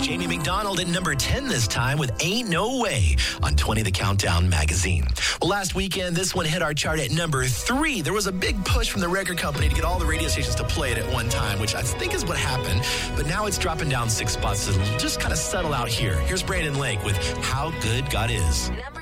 Jamie McDonald at number 10 this time with Ain't No Way on 20 The Countdown magazine. Well, last weekend, this one hit our chart at number 3. There was a big push from the record company to get all the radio stations to play it at one time, which I think is what happened. But now it's dropping down 6 spots. It'll just kind of settle out here. Here's Brandon Lake with How Good God Is.